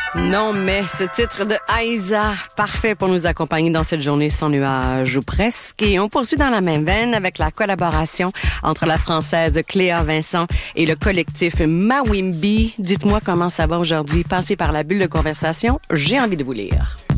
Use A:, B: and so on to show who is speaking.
A: Non, mais ce titre de Aïssa, parfait pour nous accompagner dans cette journée sans nuages ou presque. Et on poursuit dans la même veine avec la collaboration entre la Française Cléa Vincent et le collectif Mawimbi. Dites-moi comment ça va aujourd'hui. Passez par la bulle de conversation, j'ai envie de vous lire.